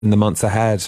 in the months ahead.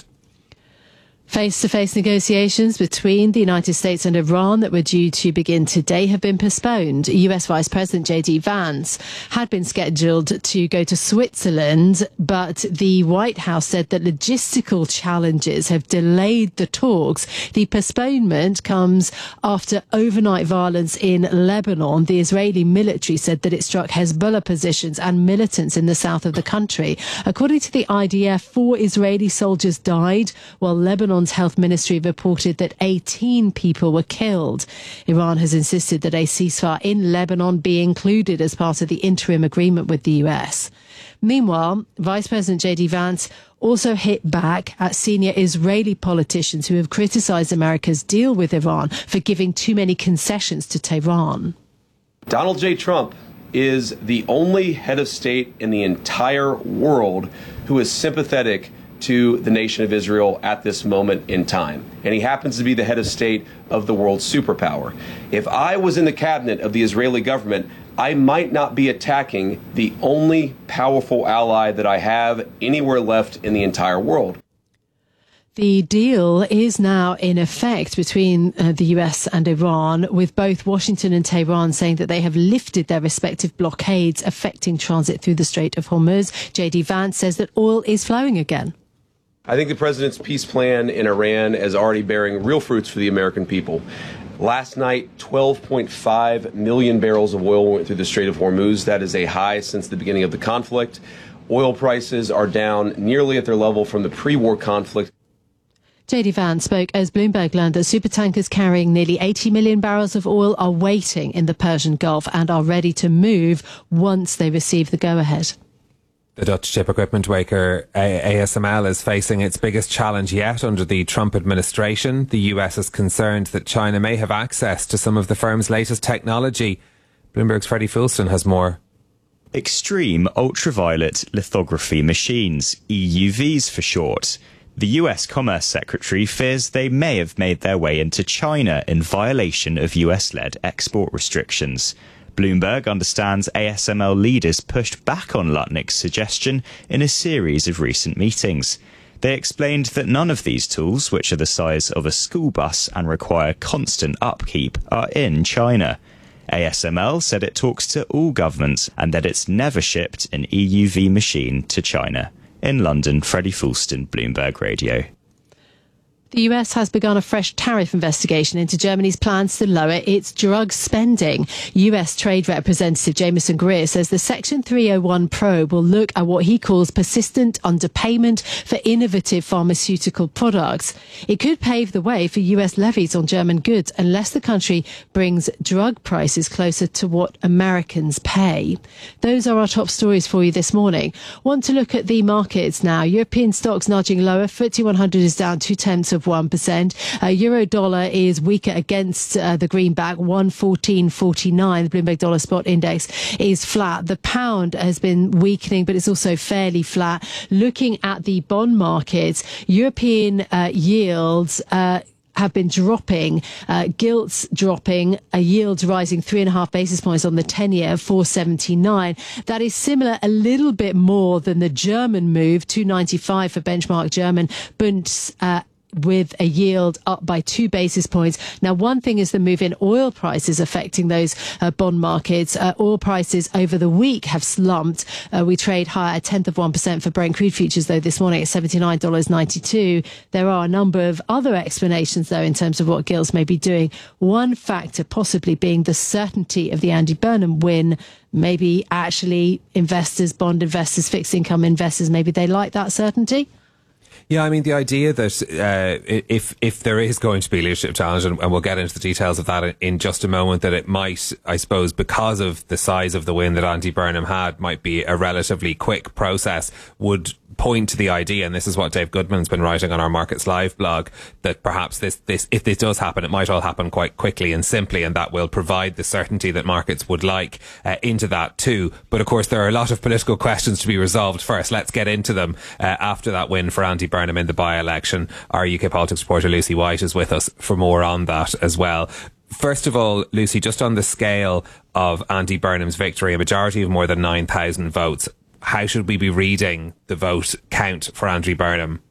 Face-to-face negotiations between the United States and Iran that were due to begin today have been postponed. US Vice President J.D. Vance had been scheduled to go to Switzerland, but the White House said that logistical challenges have delayed the talks. The postponement comes after overnight violence in Lebanon. The Israeli military said that it struck Hezbollah positions and militants in the south of the country. According to the IDF, 4 Israeli soldiers died, while Lebanon's health ministry reported that 18 people were killed. Iran has insisted that a ceasefire in Lebanon be included as part of the interim agreement with the US. Meanwhile, Vice President J.D. Vance also hit back at senior Israeli politicians who have criticised America's deal with Iran for giving too many concessions to Tehran. Donald J. Trump is the only head of state in the entire world who is sympathetic to the nation of Israel at this moment in time. And he happens to be the head of state of the world's superpower. If I was in the cabinet of the Israeli government, I might not be attacking the only powerful ally that I have anywhere left in the entire world. The deal is now in effect between the US and Iran, with both Washington and Tehran saying that they have lifted their respective blockades affecting transit through the Strait of Hormuz. J.D. Vance says that oil is flowing again. I think the president's peace plan in Iran is already bearing real fruits for the American people. Last night, 12.5 million barrels of oil went through the Strait of Hormuz. That is a high since the beginning of the conflict. Oil prices are down nearly at their level from the pre-war conflict. J.D. Vance spoke as Bloomberg learned that supertankers carrying nearly 80 million barrels of oil are waiting in the Persian Gulf and are ready to move once they receive the go-ahead. The Dutch chip equipment maker ASML is facing its biggest challenge yet under the Trump administration. The US is concerned that China may have access to some of the firm's latest technology. Bloomberg's Freddie Fulston has more. Extreme ultraviolet lithography machines, EUVs for short. The US Commerce Secretary fears they may have made their way into China in violation of US-led export restrictions. Bloomberg understands ASML leaders pushed back on Lutnick's suggestion in a series of recent meetings. They explained that none of these tools, which are the size of a school bus and require constant upkeep, are in China. ASML said it talks to all governments and that it's never shipped an EUV machine to China. In London, Freddie Fulston, Bloomberg Radio. The US has begun a fresh tariff investigation into Germany's plans to lower its drug spending. US Trade Representative Jameson Greer says the Section 301 probe will look at what he calls persistent underpayment for innovative pharmaceutical products. It could pave the way for US levies on German goods unless the country brings drug prices closer to what Americans pay. Those are our top stories for you this morning. Want to look at the markets now. European stocks nudging lower. FTSE 100 is down 0.2%. Euro dollar is weaker against the greenback, 114.49. The Bloomberg Dollar Spot Index is flat. The pound has been weakening, but it's also fairly flat. Looking at the bond markets, European yields have been dropping, gilts dropping, yields rising 3.5 basis points on the 10-year, 479. That is similar, a little bit more than the German move, 295 for benchmark German Bunds, with a yield up by 2 basis points. Now, one thing is the move in oil prices affecting those bond markets. Oil prices over the week have slumped. We trade higher, 1/10% for Brent crude futures, though, this morning at $79.92. There are a number of other explanations, though, in terms of what gilts may be doing. One factor possibly being the certainty of the Andy Burnham win. Maybe actually investors, bond investors, fixed income investors, maybe they like that certainty. Yeah, I mean, the idea that if there is going to be a leadership challenge, and we'll get into the details of that in just a moment, that it might, I suppose, because of the size of the win that Andy Burnham had, might be a relatively quick process, would point to the idea, and this is what Dave Goodman's been writing on our Markets Live blog, that perhaps this if this does happen, it might all happen quite quickly and simply, and that will provide the certainty that markets would like into that too. But of course, there are a lot of political questions to be resolved first. Let's get into them after that win for Andy Burnham in the by-election. Our UK politics reporter Lucy White is with us for more on that as well. First of all, Lucy, just on the scale of Andy Burnham's victory, a majority of more than 9,000 votes, how should we be reading the vote count for Andrew Burnham?